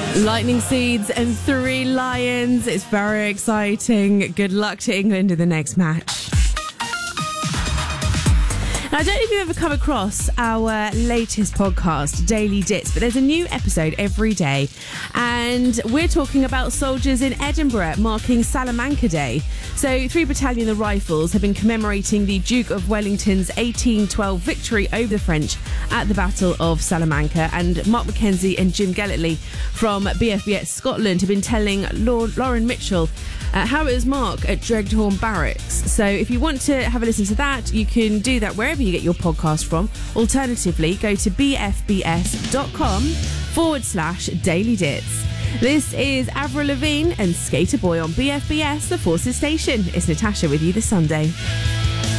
Lightning Seeds and 3 Lions. It's very exciting. Good luck to England in the next match. Now, I don't know if you've ever come across our latest podcast, Daily Dits, but there's a new episode every day, and we're talking about soldiers in Edinburgh marking Salamanca Day. So 3 Battalion of Rifles have been commemorating the Duke of Wellington's 1812 victory over the French at the Battle of Salamanca, and Mark Mackenzie and Jim Gellertley from BFBS Scotland have been telling Lauren Mitchell how it was Mark at Dreghorn Barracks. So if you want to have a listen to that, you can do that wherever you get your podcast from. Alternatively, go to bfbs.com/Daily Dits. This is Avril Lavigne and Skater Boy on BFBS, the Forces Station. It's Natasha with you this Sunday.